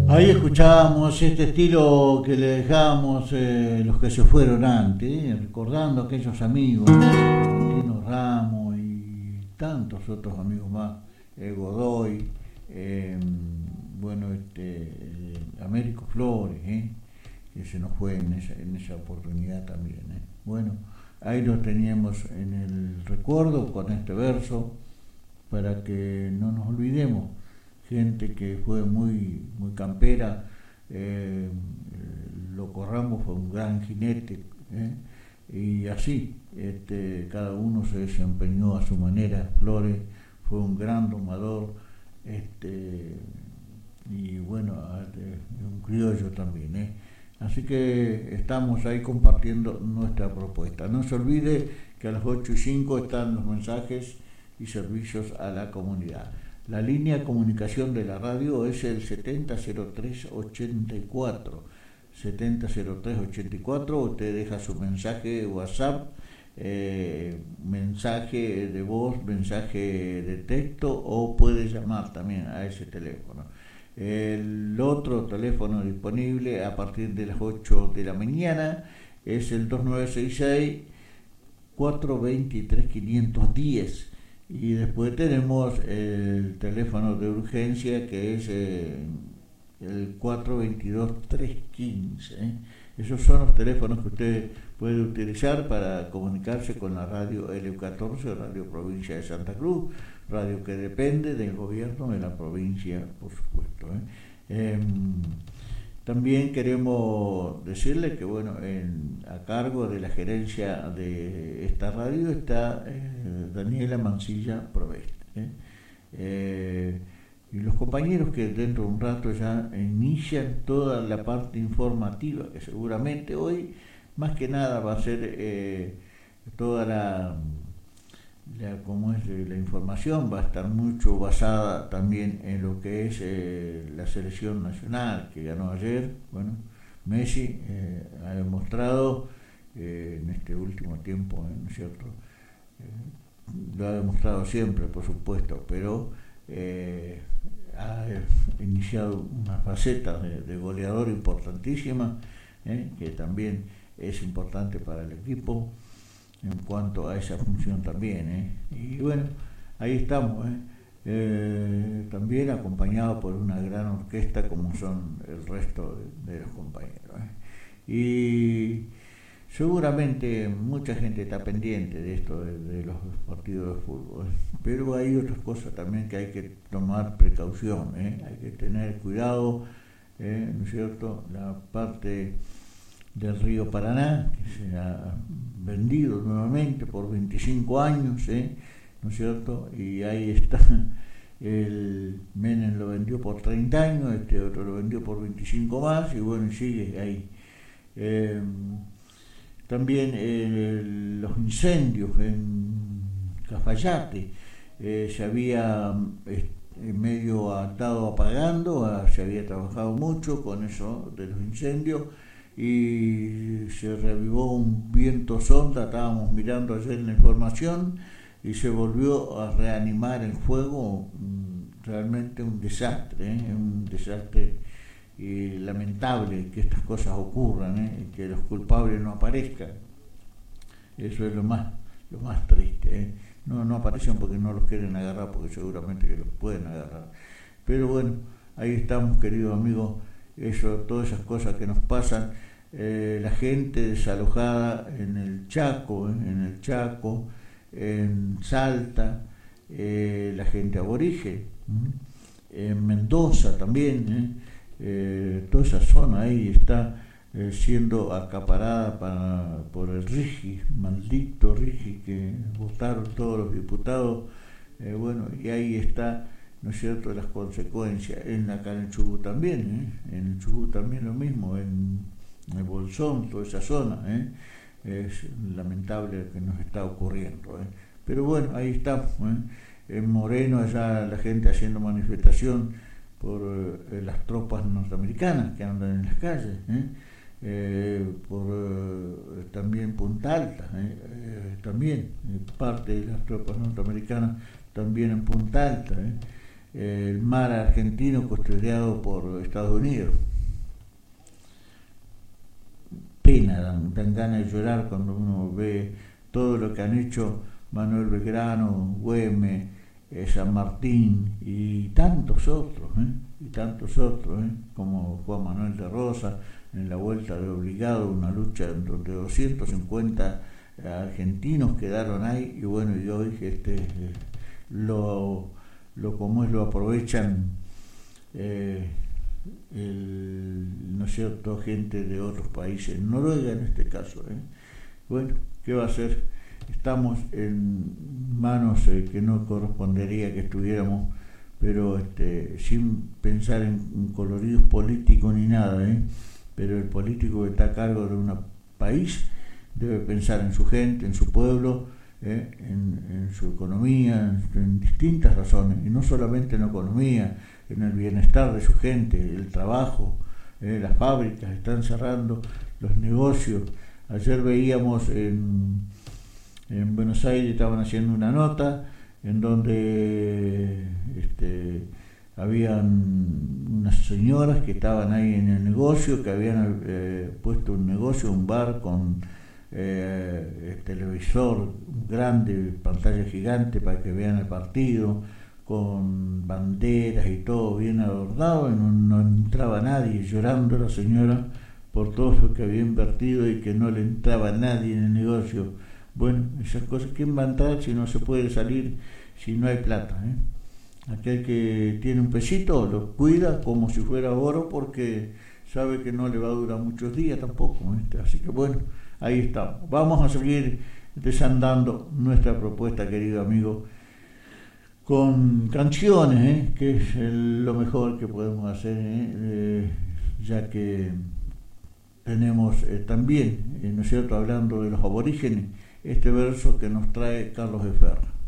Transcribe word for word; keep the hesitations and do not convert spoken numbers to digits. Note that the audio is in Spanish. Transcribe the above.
Ahí escuchábamos este estilo que le dejábamos eh, los que se fueron antes, eh, recordando a aquellos amigos, ¿no? Valentino Ramos y tantos otros amigos más, eh, Godoy, eh, bueno, este, eh, Américo Flores, eh, que se nos fue en esa, en esa oportunidad también. Eh. Bueno, ahí lo teníamos en el recuerdo con este verso para que no nos olvidemos. Gente que fue muy muy campera, eh, Loco Ramos fue un gran jinete, eh, y así este, cada uno se desempeñó a su manera. Flores fue un gran domador, este, y bueno, un criollo también, eh. Así que estamos ahí compartiendo nuestra propuesta. No se olvide que a las ocho y cinco están los mensajes y servicios a la comunidad. La línea de comunicación de la radio es el setenta cero tres ochenta y cuatro. setenta cero tres ochenta y cuatro. Usted deja su mensaje de WhatsApp, eh, mensaje de voz, mensaje de texto, o puede llamar también a ese teléfono. El otro teléfono disponible a partir de las ocho de la mañana es el dos nueve seis seis, cuatro dos tres, cinco uno cero. Y después tenemos el teléfono de urgencia, que es eh, el cuatro dos dos, tres uno cinco. ¿eh? Esos son los teléfonos que usted puede utilizar para comunicarse con la radio L U catorce, Radio Provincia de Santa Cruz, radio que depende del gobierno de la provincia, por supuesto. ¿eh? Eh, También queremos decirle que bueno, en, a cargo de la gerencia de esta radio está eh, Daniela Mancilla Proveste, ¿eh? Eh, y los compañeros que dentro de un rato ya inician toda la parte informativa, que seguramente hoy más que nada va a ser eh, toda la, la, como es, la información va a estar mucho basada también en lo que es eh, la selección nacional que ganó ayer. Bueno, Messi eh, ha demostrado eh, en este último tiempo, ¿no es cierto? Eh, lo ha demostrado siempre, por supuesto, pero eh, ha iniciado una faceta de, de goleador importantísima, eh, que también es importante para el equipo en cuanto a esa función también, ¿eh? Y bueno, ahí estamos, ¿eh? Eh, también acompañado por una gran orquesta como son el resto de, de los compañeros, ¿eh? Y seguramente mucha gente está pendiente de esto, de, de los partidos de fútbol, ¿eh? Pero hay otras cosas también que hay que tomar precaución, ¿eh? Hay que tener cuidado, ¿eh? ¿No es cierto? La parte del río Paraná, que se ha vendido nuevamente por veinticinco años, ¿eh? ¿No es cierto? Y ahí está, el Menem lo vendió por treinta años, este otro lo vendió por veinticinco más, y bueno, sigue ahí. Eh, también eh, los incendios en Cafayate, eh, se había eh, medio estado apagando, se había trabajado mucho con eso de los incendios, y se revivó un viento sonda, estábamos mirando ayer en la información, y se volvió a reanimar el fuego. Realmente un desastre, ¿eh? Un desastre y lamentable que estas cosas ocurran, ¿eh? Y que los culpables no aparezcan. Eso es lo más, lo más triste, ¿eh? No, no aparecen porque no los quieren agarrar, porque seguramente que los pueden agarrar. Pero bueno, ahí estamos, queridos amigos, eso, todas esas cosas que nos pasan. Eh, la gente desalojada en el Chaco, ¿eh? en el Chaco, en Salta, eh, la gente aborigen, ¿eh? En Mendoza también, ¿eh? Eh, toda esa zona ahí está eh, siendo acaparada para, por el Rigi, maldito Rigi, que votaron todos los diputados, eh, bueno, y ahí está, ¿no es cierto?, las consecuencias. En acá en el Chubut también, ¿eh? En el Chubut también lo mismo, en el Bolsón, toda esa zona, ¿eh? Es lamentable lo que nos está ocurriendo, ¿eh? Pero bueno, ahí estamos, ¿eh? En Moreno, allá la gente haciendo manifestación por eh, las tropas norteamericanas que andan en las calles, ¿eh? Eh, por eh, también Punta Alta, ¿eh? Eh, también eh, parte de las tropas norteamericanas también en Punta Alta, ¿eh? eh, el mar argentino custodiado por Estados Unidos. Pena, dan, dan ganas de llorar cuando uno ve todo lo que han hecho Manuel Belgrano, Güemes, eh, San Martín y tantos otros, ¿eh? y tantos otros, ¿eh? como Juan Manuel de Rosa, en la Vuelta de Obligado, una lucha donde doscientos cincuenta argentinos quedaron ahí, y bueno, y hoy este, eh, lo, lo como es, lo aprovechan eh, el, no es cierto, gente de otros países, Noruega en este caso. ¿eh? Bueno, ¿qué va a hacer? Estamos en manos eh, que no correspondería que estuviéramos, pero este, sin pensar en, en coloridos políticos ni nada, ¿eh? pero el político que está a cargo de un país debe pensar en su gente, en su pueblo, ¿eh? en, en su economía, en, en distintas razones, y no solamente en la economía, en el bienestar de su gente, el trabajo, ¿eh? las fábricas están cerrando, los negocios. Ayer veíamos en, en Buenos Aires, estaban haciendo una nota en donde este, habían unas señoras que estaban ahí en el negocio, que habían eh, puesto un negocio, un bar con eh, el televisor grande, pantalla gigante para que vean el partido, con banderas y todo bien adornado, y no, no entraba nadie, llorando la señora por todo lo que había invertido y que no le entraba nadie en el negocio. Bueno, esas cosas, ¿quién va a entrar si no se puede salir, si no hay plata? ¿eh? Aquel que tiene un pesito lo cuida como si fuera oro, porque sabe que no le va a durar muchos días tampoco. ¿eh? Así que bueno, ahí estamos. Vamos a seguir desandando nuestra propuesta, querido amigo, con canciones, ¿eh? que es el, lo mejor que podemos hacer, ¿eh? Eh, ya que tenemos eh, también, eh, ¿no es cierto?, hablando de los aborígenes, este verso que nos trae Carlos de Ferra.